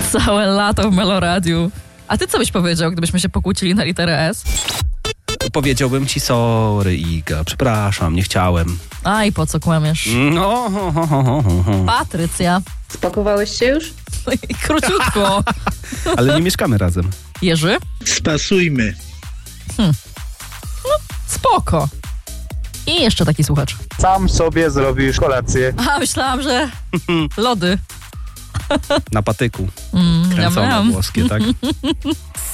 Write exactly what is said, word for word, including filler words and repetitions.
Całe lato w Meloradiu. A ty co byś powiedział, gdybyśmy się pokłócili na literę S? Powiedziałbym ci sorry, Iga, przepraszam, nie chciałem. A i po co kłamiesz? No, ho, ho, ho, ho, ho. Patrycja. Spakowałeś się już? Króciutko. Ale nie mieszkamy razem. Jerzy? Spasujmy. Hmm. No, spoko. I jeszcze taki słuchacz. Sam sobie zrobisz kolację. A, myślałam, że lody. Na patyku. Mm, Kręcone miam, miam. włoskie, tak?